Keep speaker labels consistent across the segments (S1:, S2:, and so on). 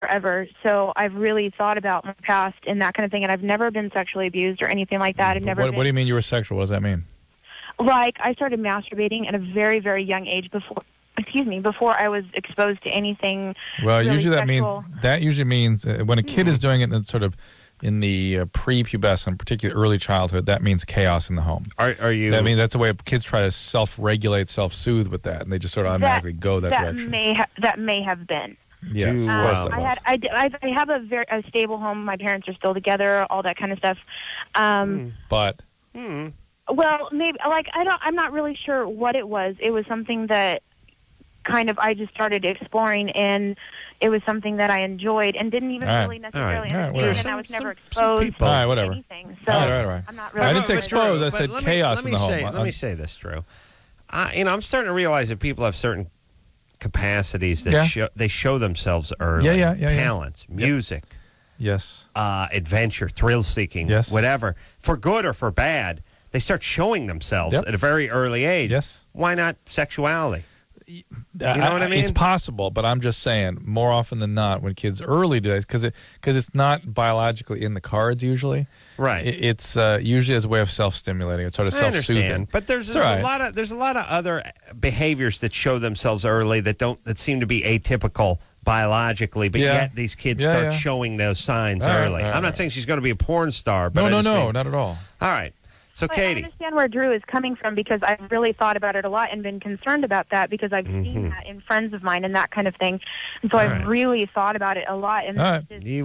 S1: forever. So I've really thought about my past and that kind of thing, and I've never been sexually abused or anything like that. I've never
S2: What do you mean you were sexual? What does that mean?
S1: Like, I started masturbating at a very, very young age before I was exposed to anything.
S2: Well,
S1: really
S2: usually
S1: sexual.
S2: that usually means when a kid is doing it in sort of in the prepubescent, particularly early childhood, that means chaos in the home.
S3: Are you?
S2: I mean, that's the way kids try to self-regulate, self-soothe with that, and they just sort of automatically go that direction.
S1: That may have been.
S2: Yes, of course it was.
S1: I have a stable home. My parents are still together. All that kind of stuff.
S2: But.
S1: Well, maybe I'm not really sure what it was. It was something that kind of I just started exploring, and it was something that I enjoyed and didn't even really necessarily understand. And I was never exposed to anything. So I'm not really.
S2: I didn't say exposed. I said chaos in the home.
S3: Let me say this, Drew. I'm starting to realize that people have certain capacities that they show themselves early. Talents, music.
S2: Yes.
S3: Adventure, thrill-seeking, whatever. For good or for bad, they start showing themselves at a very early age.
S2: Yes.
S3: Why not sexuality? You know what I mean?
S2: It's possible, but I'm just saying, more often than not, when kids early do this, because it's not biologically in the cards usually.
S3: Right.
S2: It's usually as a way of self-stimulating. It's sort of self-soothing.
S3: But there's a lot of other behaviors that show themselves early that seem to be atypical biologically, but yet these kids start showing those signs early. I'm not saying she's going to be a porn star, but
S2: no, not at all.
S3: All right. So, Katie.
S1: I understand where Drew is coming from because I've really thought about it a lot and been concerned about that because I've seen that in friends of mine and that kind of thing. And so I've really thought about it a lot. And
S2: all right.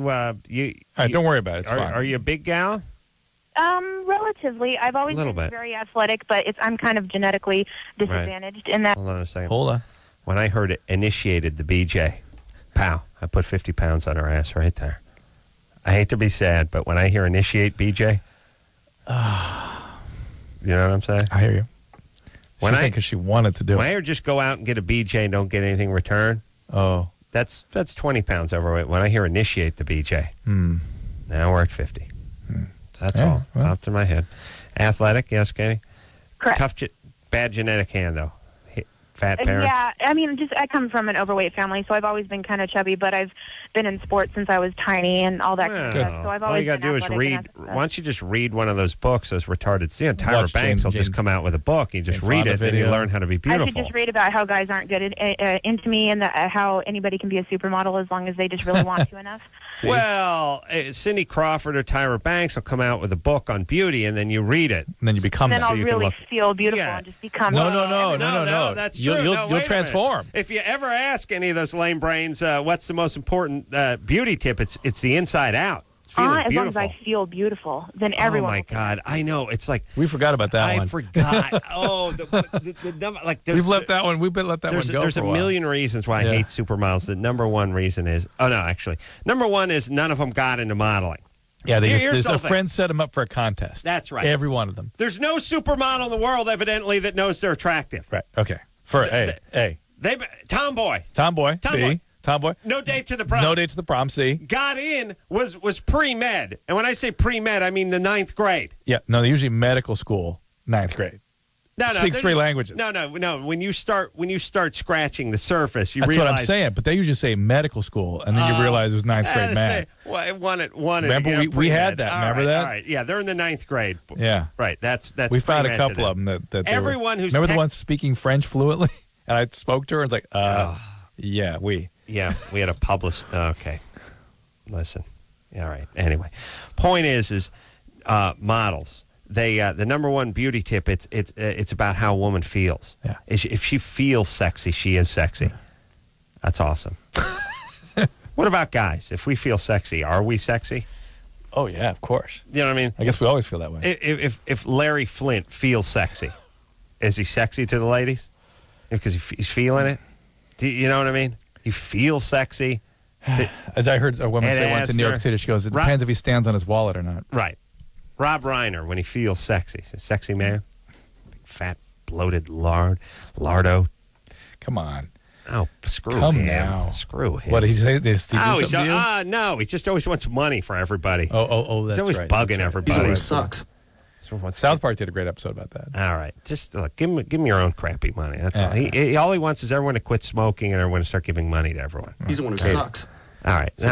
S2: Don't worry about it. It's fine.
S3: Are you a big gal?
S1: Relatively. I've always been very athletic, but I'm kind of genetically disadvantaged in that.
S3: Hold on a second.
S2: Hold on.
S3: When I heard it initiated the BJ, pow, I put 50 pounds on her ass right there. I hate to be sad, but when I hear initiate BJ, you know what I'm saying?
S2: I hear you. Because she wanted to do it.
S3: When I hear just go out and get a BJ and don't get anything in return, that's 20 pounds overweight. When I hear initiate the BJ, now we're at 50. That's all.
S2: Well.
S3: Popped in my head. Athletic, yes, Katie?
S1: Correct.
S3: Bad genetic hand, though. Fat parents?
S1: Yeah, I mean, I come from an overweight family, so I've always been kind of chubby, but I've been in sports since I was tiny and all that kind of stuff. So I've always
S3: all you got to do is read. Why don't you just read one of those books, those retarded? Tyra Banks will just come out with a book. You just read it, and you learn how to be beautiful.
S1: I should just read about how guys aren't good into me and how anybody can be a supermodel as long as they just really want to enough.
S3: See? Well, Cindy Crawford or Tyra Banks will come out with a book on beauty, and then you read it.
S2: And then you become
S1: that. Then I'll really feel beautiful and just become...
S3: No, that's true.
S2: You'll transform.
S3: If you ever ask any of those lame brains what's the most important beauty tip, it's the inside out. As
S1: long as I feel beautiful, then everyone...
S3: Oh, my God. I know. It's like...
S2: We forgot about that one.
S3: I forgot. The number...
S2: We've let that one... We've let that one go
S3: There's
S2: for a
S3: a
S2: while.
S3: million reasons why I hate supermodels. The number one reason is... Number one is none of them got into modeling.
S2: Yeah, their friends set them up for a contest.
S3: That's right.
S2: Every one of them.
S3: There's no supermodel in the world, evidently, that knows they're attractive.
S2: Right. Okay. Tomboy.
S3: No date to the prom.
S2: No date to the prom, see.
S3: Got in, was pre-med. And when I say pre-med, I mean the 9th grade.
S2: Yeah, no, they're usually medical school, 9th grade. Speaks 3 languages.
S3: No. When you start scratching the surface,
S2: That's
S3: realize...
S2: what I'm saying, but they usually say medical school, and then you realize it was 9th grade math. Remember, we had that. Remember that?
S3: All right, yeah, they're in the 9th grade.
S2: Yeah.
S3: Right, that's
S2: we found a couple of them that
S3: everyone who's...
S2: Remember the one speaking French fluently? And I spoke to her, and it's like, yeah, we...
S3: Yeah, we had a publicist. Okay. Listen. All right. Anyway, point is models. They the number one beauty tip. It's about how a woman feels.
S2: Yeah.
S3: If she feels sexy, she is sexy. That's awesome. What about guys? If we feel sexy, are we sexy?
S2: Oh yeah, of course.
S3: You know what I mean?
S2: I guess we always feel that way.
S3: If Larry Flint feels sexy, is he sexy to the ladies? Because he's feeling it. Do you know what I mean? You feel sexy.
S2: As I heard a woman say once in New York City, she goes, it depends if he stands on his wallet or not.
S3: Right. Rob Reiner, when he feels sexy. He's a sexy man. Big, fat, bloated lardo.
S2: Come on.
S3: Oh, screw him.
S2: Now.
S3: Screw him.
S2: What did he say?
S3: No, he just always wants money for everybody.
S2: Oh, that's right.
S3: He's always bugging everybody.
S4: He sucks.
S2: South Park did a great episode about that.
S3: All right. Just give him your own crappy money. That's all. All he wants is everyone to quit smoking and everyone to start giving money to everyone.
S4: He's the one who sucks.
S3: All right.